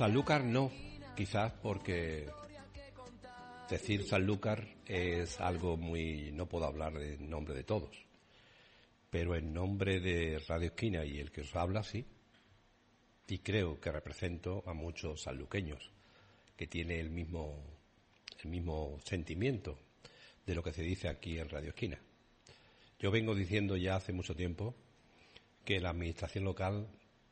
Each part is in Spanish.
Sanlúcar no, quizás porque decir Sanlúcar es algo muy... no puedo hablar en nombre de todos, pero en nombre de Radio Esquina y el que os habla, sí, y creo que represento a muchos sanluqueños que tienen el mismo sentimiento de lo que se dice aquí en Radio Esquina. Yo vengo diciendo ya hace mucho tiempo que la administración local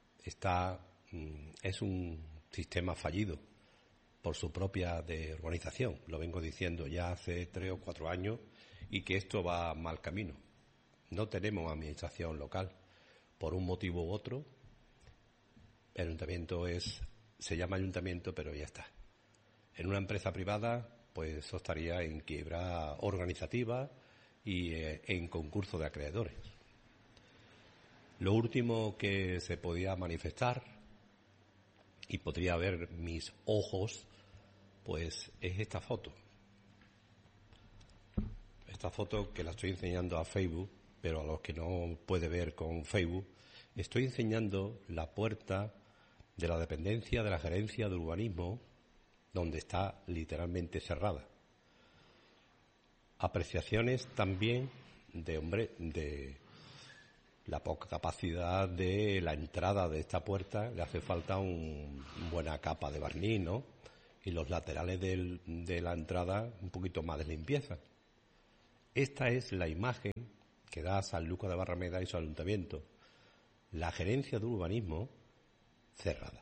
es un sistema fallido por su propia organización. Lo vengo diciendo ya hace 3 o 4 años y que esto va mal camino. No tenemos administración local. Por un motivo u otro, el ayuntamiento se llama ayuntamiento, pero ya está. En una empresa privada, pues eso estaría en quiebra organizativa y en concurso de acreedores. Lo último que se podía manifestar y podría ver mis ojos, pues es esta foto. Esta foto que la estoy enseñando a Facebook, pero a los que no puede ver con Facebook, estoy enseñando la puerta de la dependencia de la Gerencia de Urbanismo, donde está literalmente cerrada. Apreciaciones también de la poca capacidad de la entrada de esta puerta. Le hace falta una buena capa de barniz, ¿no? Y los laterales de la entrada un poquito más de limpieza. Esta es la imagen que da Sanlúcar de Barrameda y su ayuntamiento. La Gerencia de Urbanismo cerrada,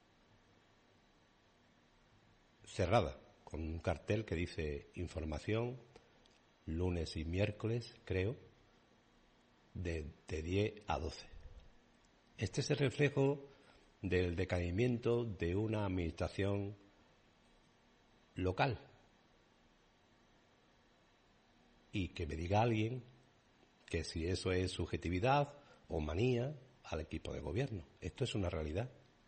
con un cartel que dice información lunes y miércoles, creo, de 10 a 12. Este es el reflejo del decaimiento de una administración local. Y que me diga alguien que si eso es subjetividad o manía al equipo de gobierno. Esto es una realidad.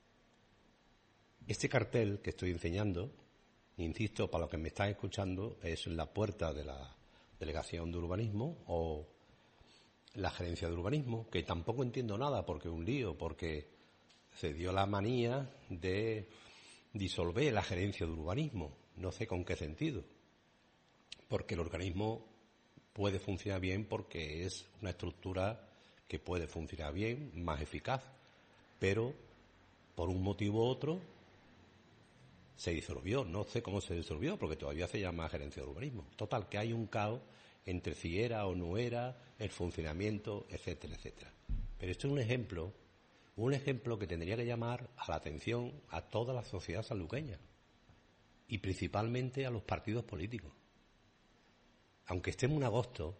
Este cartel que estoy enseñando, insisto, para los que me están escuchando, es la puerta de la Delegación de Urbanismo o la Gerencia de Urbanismo, que tampoco entiendo nada porque es un lío, porque se dio la manía de disolver la Gerencia de Urbanismo. No sé con qué sentido, porque el organismo puede funcionar bien porque es una estructura que puede funcionar bien, más eficaz, pero por un motivo u otro se disolvió. No sé cómo se disolvió, porque todavía se llama Gerencia de Urbanismo. Total, que hay un caos entre si era o no era, el funcionamiento, etcétera, etcétera. Pero esto es un ejemplo que tendría que llamar a la atención a toda la sociedad sanluqueña y principalmente a los partidos políticos. Aunque estemos en agosto,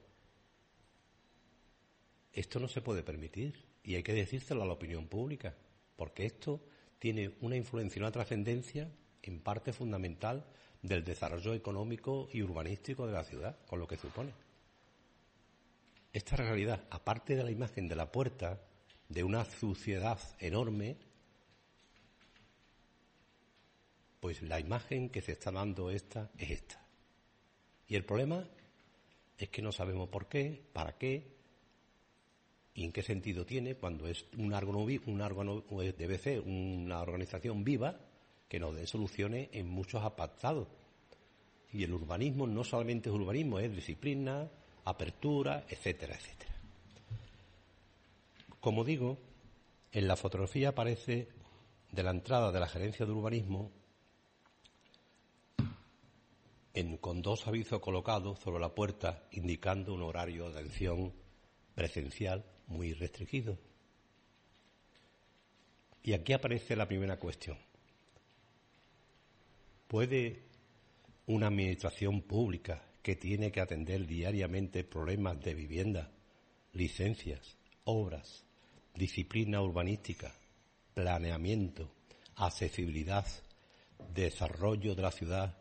esto no se puede permitir y hay que decírselo a la opinión pública, porque esto tiene una influencia, una trascendencia en parte fundamental del desarrollo económico y urbanístico de la ciudad, con lo que supone. Esta realidad, aparte de la imagen de la puerta, de una suciedad enorme, pues la imagen que se está dando es esta. Y el problema es que no sabemos por qué, para qué y en qué sentido tiene cuando es un órgano debe ser una organización viva que nos dé soluciones en muchos apartados. Y el urbanismo no solamente es urbanismo, es disciplina, apertura, etcétera, etcétera. Como digo, en la fotografía aparece de la entrada de la Gerencia de Urbanismo con 2 avisos colocados sobre la puerta indicando un horario de atención presencial muy restringido. Y aquí aparece la primera cuestión. ¿Puede una administración pública que tiene que atender diariamente problemas de vivienda, licencias, obras, disciplina urbanística, planeamiento, accesibilidad, desarrollo de la ciudad,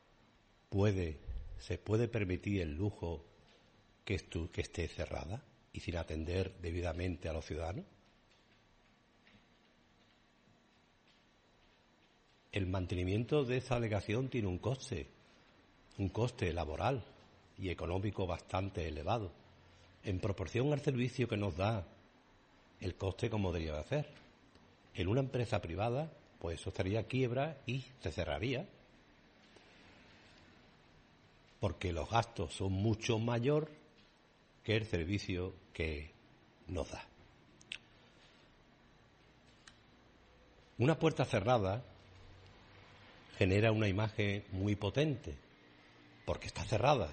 se puede permitir el lujo que esté cerrada y sin atender debidamente a los ciudadanos? El mantenimiento de esa delegación tiene un coste laboral y económico bastante elevado, en proporción al servicio que nos da el coste como debería de hacer. En una empresa privada pues eso estaría quiebra y se cerraría. Porque los gastos son mucho mayor que el servicio que nos da. Una puerta cerrada genera una imagen muy potente, porque está cerrada.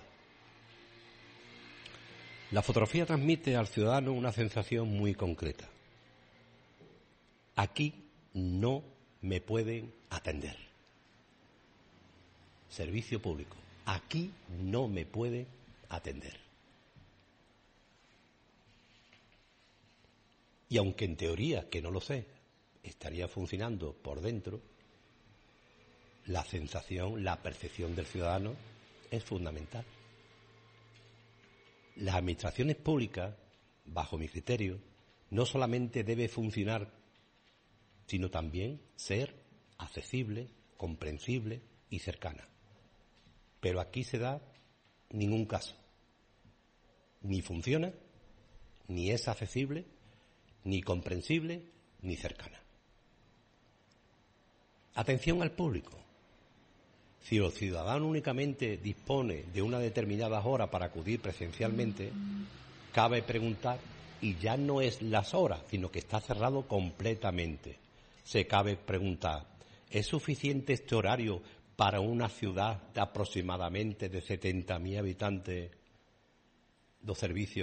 La fotografía transmite al ciudadano una sensación muy concreta. Aquí no me pueden atender. Servicio público. Aquí no me pueden atender. Y aunque en teoría, que no lo sé, estaría funcionando por dentro, la sensación, la percepción del ciudadano es fundamental. Las administraciones públicas, bajo mi criterio, no solamente debe funcionar, sino también ser accesible, comprensible y cercana. Pero aquí se da ningún caso. Ni funciona, ni es accesible, ni comprensible, ni cercana. Atención al público. Si el ciudadano únicamente dispone de una determinada hora para acudir presencialmente, cabe preguntar, y ya no es las horas, sino que está cerrado completamente. Se cabe preguntar, ¿es suficiente este horario para una ciudad de aproximadamente de 70.000 habitantes los servicios